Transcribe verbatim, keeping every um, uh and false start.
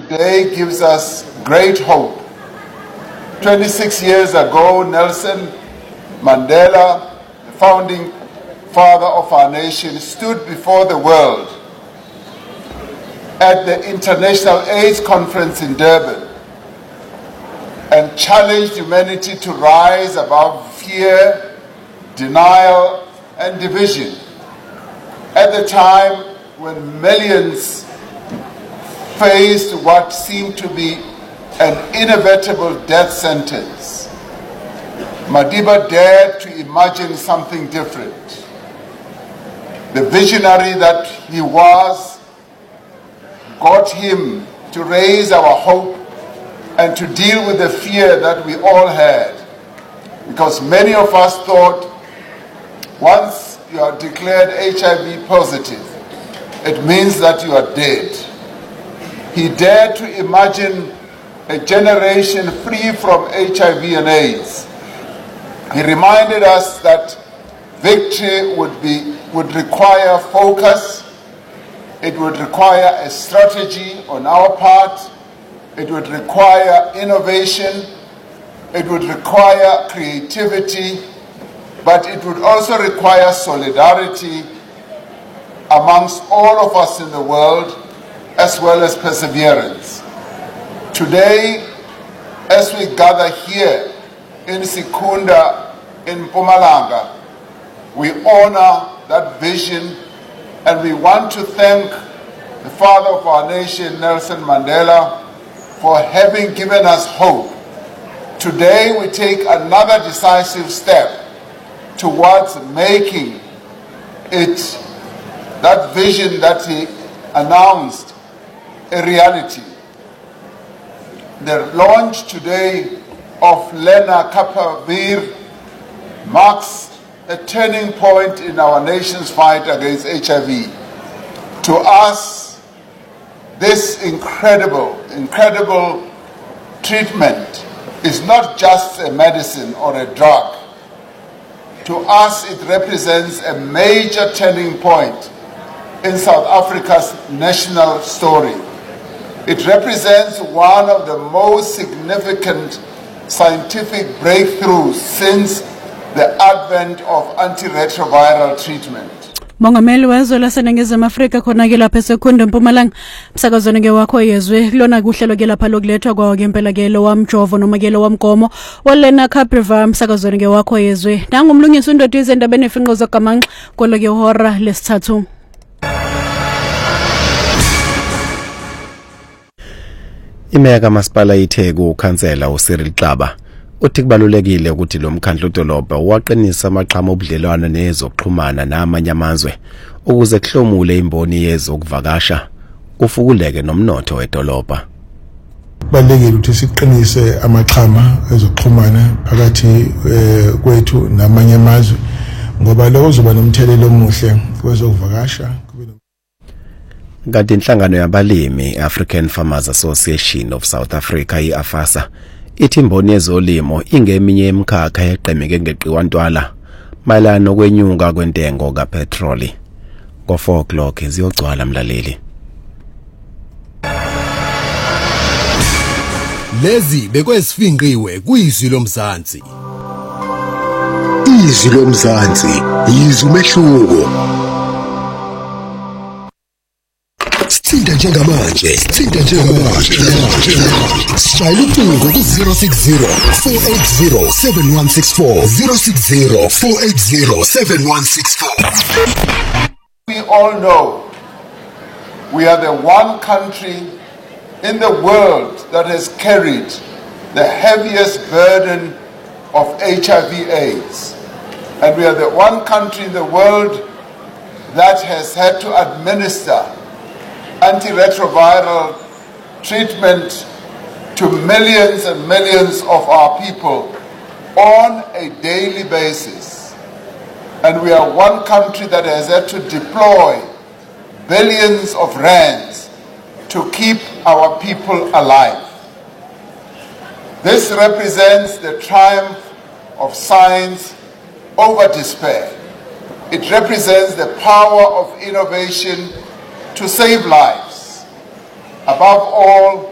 today gives us great hope. twenty-six years ago, Nelson Mandela, the founding father of our nation, stood before the world at the International AIDS Conference in Durban and challenged humanity to rise above fear, denial, and division. At the time when millions faced what seemed to be an inevitable death sentence, Madiba dared to imagine something different. The visionary that he was got him to raise our hope and to deal with the fear that we all had, because many of us thought once you are declared H I V positive, it means that you are dead. He dared to imagine a generation free from H I V and AIDS. He reminded us that victory would be would require focus, it would require a strategy on our part, it would require innovation, it would require creativity, but it would also require solidarity amongst all of us in the world, as well as perseverance. Today, as we gather here in Secunda, in Mpumalanga, we honor that vision, and we want to thank the father of our nation, Nelson Mandela, for having given us hope. Today we take another decisive step towards making it, that vision that he announced, a reality. The launch today of Lena Kapavir marks a turning point in our nation's fight against H I V. To us, this incredible, incredible treatment is not just a medicine or a drug. To us, it represents a major turning point in South Africa's national story. It represents one of the most significant scientific breakthroughs since the advent of antiretroviral treatment. Mongameli wezwe laseNingizimu Afrika khona ke lapha eSecunda Mpumalanga msakazweni ke wakho yezwe lona kuhlelo ke lapha lokulethwa kwawo ngempela ke lo wamjovo noma ke lo wamgomo walena Capriva msakazweni ke wakho yezwe nangumlungisi indoda izendabeni efinqo zogamanxa kolo ke hora lesithathu. Imeya kaMasipala iTheku ukhansela uCyril Xaba uthi kubalulekile ukuthi lo mkhandlu dolobha waqinisa amaqhama obudlelwano nezokuxhumana namanye amazwe ukuze kuhlomule imboni yezokuvakasha kufukuleke nomnotho wedolobha. Kubalulekile ukuthi siqinise amaqhama ezokuxhumana phakathi kwethu namanye amazwe ngoba lokho kuzoba nomthelelo omuhle kwezokuvakasha. Kanti inhlangano yabalimi African Farmers Association of South Africa iAFASA ithi imboni yezolimo ingeminye emkhakha eqemeke ngeqiwantwala mayelana nokwenyuka kwentengo kapetroli. Ngo four o'clock ziyogcwala mlaleli. Lezi bekwesifinqiwe kuyizwi lomzansi. Izwi lomzansi yizwi umehluko. Sithinta njengamanje, sithinta njengamanje. Shayela ucingo ku zero six zero four eight zero seven one six four zero six zero four eight zero seven one six four. We all know we are the one country in the world that has carried the heaviest burden of H I V AIDS. And we are the one country in the world that has had to administer antiretroviral treatment to millions and millions of our people on a daily basis. And we are one country that has had to deploy billions of rands to keep our people alive. This represents the triumph of science over despair. It represents the power of innovation to save lives. Above all,